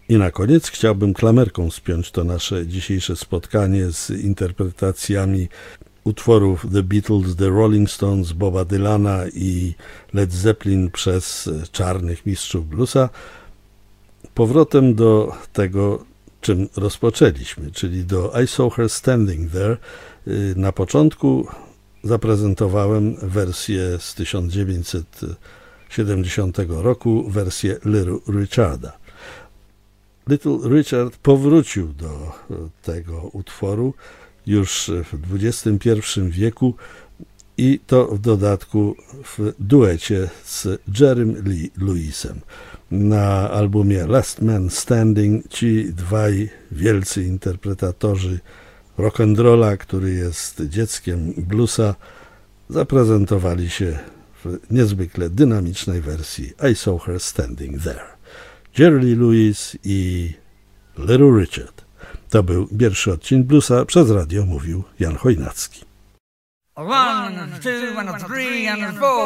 I na koniec chciałbym klamerką spiąć to nasze dzisiejsze spotkanie z interpretacjami utworów The Beatles, The Rolling Stones, Boba Dylana i Led Zeppelin przez czarnych mistrzów bluesa, powrotem do tego, czym rozpoczęliśmy, czyli do I Saw Her Standing There. Na początku zaprezentowałem wersję z 1970 roku, wersję Little Richarda. Little Richard powrócił do tego utworu już w XXI wieku i to w dodatku w duecie z Jerrym Lee Lewisem. Na albumie Last Man Standing ci dwaj wielcy interpretatorzy rock'n'rolla, który jest dzieckiem bluesa, zaprezentowali się w niezwykle dynamicznej wersji I Saw Her Standing There. Jerry Lee Lewis i Little Richard. To był pierwszy odcinek bluesa. Przez radio mówił Jan Chojnacki. 1, 2, 3 and 4.